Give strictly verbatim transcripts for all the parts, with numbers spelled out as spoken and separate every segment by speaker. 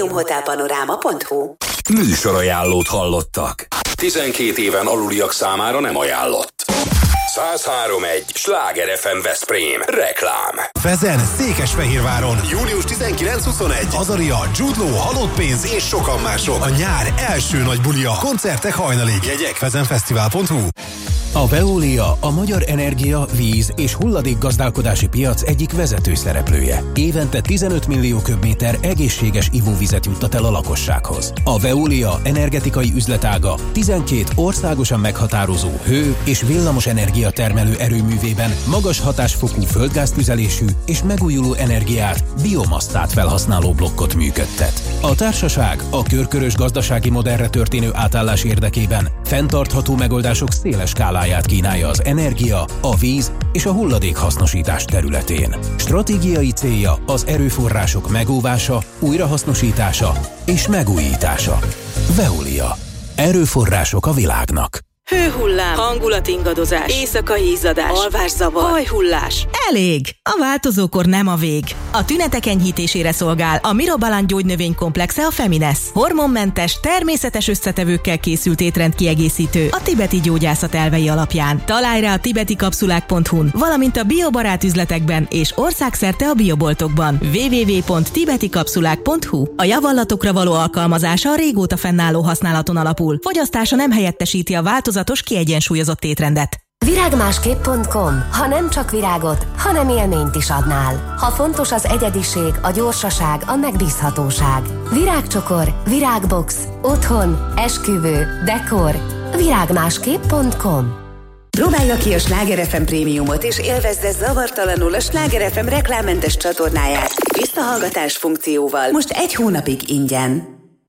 Speaker 1: premium hotel panorama pont hu.
Speaker 2: Műsorajánlót hallottak. tizenkét éven aluliak számára nem ajánlott. száz három egy Sláger ef em Veszprém. Reklám.
Speaker 3: Fezen, Székesfehérváron. június tizenkilenc-huszonegy. Azaria, Jude Law, Halott pénz és sokan mások. A nyár első nagy bulia. Koncertek hajnalig. Jegyek fezenfesztivál pont hu.
Speaker 4: A Veolia a magyar energia, víz és hulladékgazdálkodási piac egyik vezető szereplője. Évente tizenöt millió köbméter egészséges ivóvizet juttat el a lakossághoz. A Veolia energetikai üzletága tizenkét országosan meghatározó hő- és villamos energia termelő erőművében magas hatásfokú földgáztüzelésű és megújuló energiát, biomasztát felhasználó blokkot működtet. A társaság a körkörös gazdasági modellre történő átállás érdekében fenntartható megoldások széles skáláját kínálja az energia, a víz és a hulladék hasznosítás területén. Stratégiai célja az erőforrások megóvása, újrahasznosítása és megújítása. Veolia. Erőforrások a világnak.
Speaker 5: Hőhullám, hangulatingadozás, éjszakai izzadás, alvászavar, hajhullás.
Speaker 6: Elég! A változókor nem a vég. A tünetek enyhítésére szolgál a Mirobalan gyógynövénykomplexe a Feminesz. Hormonmentes, természetes összetevőkkel készült étrendkiegészítő a tibeti gyógyászat elvei alapján. Találj rá a tibetikapszulák pont hu-n, valamint a biobarát üzletekben és országszerte a bioboltokban. double-u double-u double-u pont tibetikapszulák pont hu. A javallatokra való alkalmazása a régóta fennálló használaton alapul. Fogyasztása nem helyettesíti a változatos, kiegyensúlyozott étrendet.
Speaker 7: Virágmásképp pont com. Ha nem csak virágot, hanem élményt is adnál. Ha fontos az egyediség, a gyorsaság, a megbízhatóság. Virágcsokor, virágbox, otthon, esküvő, dekor. Virágmásképp pont com.
Speaker 1: Próbálja ki a Sláger ef em Prémiumot és élvezze zavartalanul a Sláger ef em reklámmentes csatornáját visszahallgatás funkcióval. Most egy hónapig ingyen.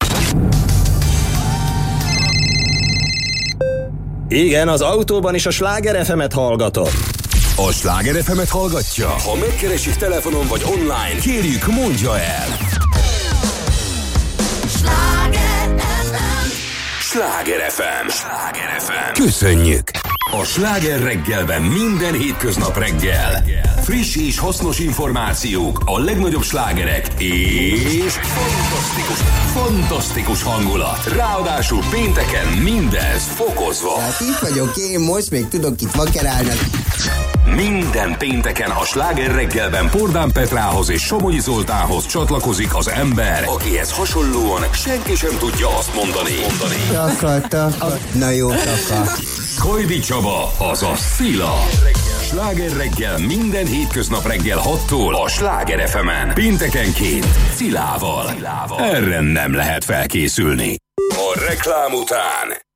Speaker 8: Igen, az autóban is a Sláger ef emet hallgatom.
Speaker 2: A Sláger ef emet hallgatja? Ha megkeresik telefonon vagy online, kérjük, mondja el.
Speaker 9: Sláger ef em.
Speaker 2: Sláger ef em. Sláger ef em. Köszönjük! A Sláger reggelben minden hétköznap reggel friss és hasznos információk, a legnagyobb slágerek és fantasztikus, fantasztikus hangulat. Ráadásul pénteken mindez fokozva.
Speaker 10: Hát itt vagyok én, most még tudok itt vakerálni.
Speaker 2: Minden pénteken a Sláger reggelben Pordán Petrához és Somogyi Zoltánhoz csatlakozik az ember, akihez hasonlóan senki sem tudja azt mondani. mondani.
Speaker 10: Taka, taka. Na jó, taka.
Speaker 2: Kajdi Csaba, azaz Szila. Sláger reggel minden hétköznap reggel hattól a Sláger ef emen. Péntekenként Szilával. Erre nem lehet felkészülni. A reklám után